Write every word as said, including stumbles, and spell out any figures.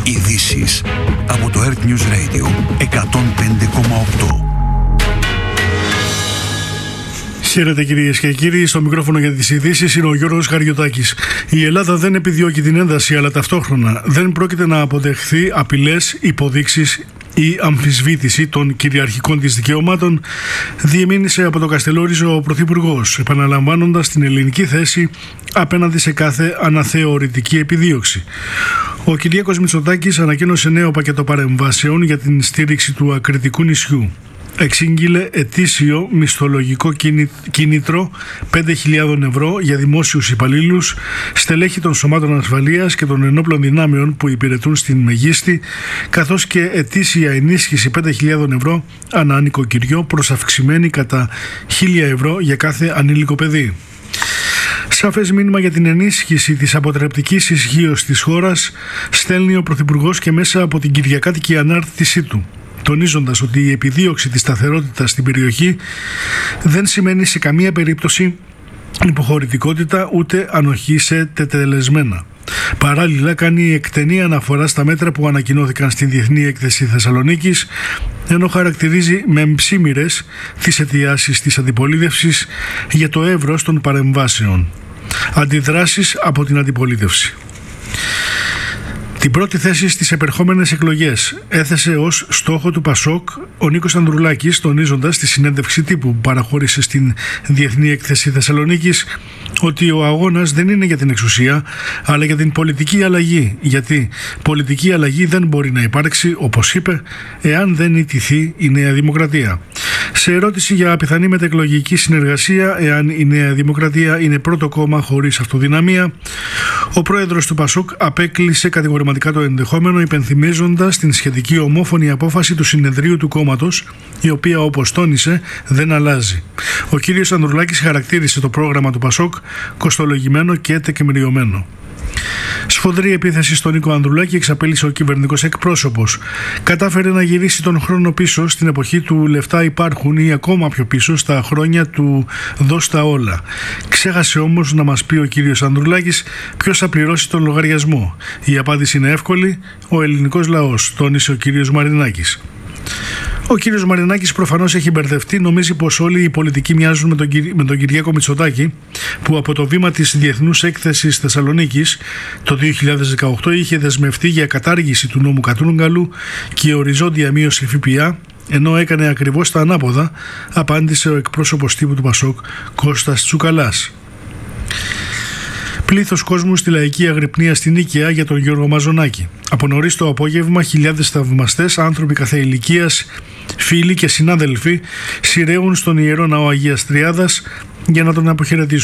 Ειδήσεις από το Earth News Radio εκατόν πέντε κόμμα οκτώ. Χαίρετε κυρίες και κύριοι, στο μικρόφωνο για τις ειδήσεις είναι ο Γιώργος Χαριωτάκης. Η Ελλάδα δεν επιδιώκει την ένταση, αλλά ταυτόχρονα δεν πρόκειται να αποδεχθεί απειλές, υποδείξεις ή αμφισβήτηση των κυριαρχικών της δικαιωμάτων, διεμήνυσε από το Καστελόριζο ο Πρωθυπουργός, επαναλαμβάνοντας την ελληνική θέση απέναντι σε κάθε αναθεωρητική επιδίωξη. Ο Κυριάκος Μητσοτάκης ανακοίνωσε νέο πακέτο παρεμβάσεων για την στήριξη του ακριτικού νησιού. Εξήγηλε ετήσιο μισθολογικό κίνητρο πέντε χιλιάδες ευρώ για δημόσιους υπαλλήλους, στελέχη των σωμάτων ασφαλείας και των ενόπλων δυνάμεων που υπηρετούν στην Μεγίστη, καθώς και ετήσια ενίσχυση πέντε χιλιάδες ευρώ ανά νοικοκυριό, προσαυξημένη κατά χίλια ευρώ για κάθε ανήλικο παιδί. Σαφές μήνυμα για την ενίσχυση της αποτρεπτικής ισχύως της χώρας στέλνει ο Πρωθυπουργός και μέσα από την κυριακάτικη ανάρτησή του, τονίζοντας ότι η επιδίωξη της σταθερότητας στην περιοχή δεν σημαίνει σε καμία περίπτωση υποχωρητικότητα ούτε ανοχή σε τετελεσμένα. Παράλληλα κάνει εκτενή αναφορά στα μέτρα που ανακοινώθηκαν στην Διεθνή Έκθεση Θεσσαλονίκης, ενώ χαρακτηρίζει με εμψίμυρες τις αιτιάσεις της αντιπολίτευσης για το εύρος των παρεμβάσεων. Αντιδράσεις από την αντιπολίτευση. Την πρώτη θέση στις επερχόμενες εκλογές έθεσε ως στόχο του Πασόκ ο Νίκος Ανδρουλάκης, τονίζοντας στη συνέντευξη τύπου που παραχώρησε στην Διεθνή Έκθεση Θεσσαλονίκης ότι ο αγώνας δεν είναι για την εξουσία, αλλά για την πολιτική αλλαγή. Γιατί πολιτική αλλαγή δεν μπορεί να υπάρξει, όπως είπε, εάν δεν ιτηθεί η Νέα Δημοκρατία. Σε ερώτηση για πιθανή μετεκλογική συνεργασία, εάν η Νέα Δημοκρατία είναι πρώτο κόμμα χωρίς αυτοδυναμία, ο πρόεδρος του Πασόκ απέκλεισε κατηγορηματικά το ενδεχόμενο, υπενθυμίζοντας την σχετική ομόφωνη απόφαση του συνεδρίου του κόμματος, η οποία, όπως τόνισε, δεν αλλάζει. Ο κύριος Ανδρουλάκης χαρακτήρισε το πρόγραμμα του Πασόκ κοστολογημένο και τεκμηριωμένο. Σφοδρή επίθεση στον Νίκο Ανδρουλάκη εξαπέλυσε ο κυβερνητικός εκπρόσωπος. Κατάφερε να γυρίσει τον χρόνο πίσω στην εποχή του «Λεφτά υπάρχουν» ή ακόμα πιο πίσω στα χρόνια του «Δώσ' τα όλα». Ξέχασε όμως να μας πει ο κύριος Ανδρουλάκης ποιος θα πληρώσει τον λογαριασμό. Η απάντηση είναι εύκολη: ο ελληνικός λαός, τόνισε ο κύριος Μαρινάκης. Ο κύριος Μαρινάκης προφανώς έχει μπερδευτεί, νομίζει πως όλοι οι πολιτικοί μοιάζουν με τον, Κυρι... με τον Κυριάκο Μητσοτάκη, που από το βήμα της Διεθνούς Έκθεσης Θεσσαλονίκης το δύο χιλιάδες δεκαοκτώ είχε δεσμευτεί για κατάργηση του νόμου Κατρούγκαλου και οριζόντια μείωση ΦΠΑ, ενώ έκανε ακριβώς τα ανάποδα, απάντησε ο εκπρόσωπος τύπου του Πασόκ Κώστας Τσουκαλάς. Πλήθος κόσμου στη λαϊκή αγρυπνία στην Νίκαια για τον Γιώργο Μαζονάκη. Από νωρίς το απόγευμα, χιλιάδες θαυμαστές, άνθρωποι κάθε ηλικίας, φίλοι και συνάδελφοι σειραίουν στον Ιερό Ναό Αγίας Τριάδας για να τον αποχαιρετήσουν.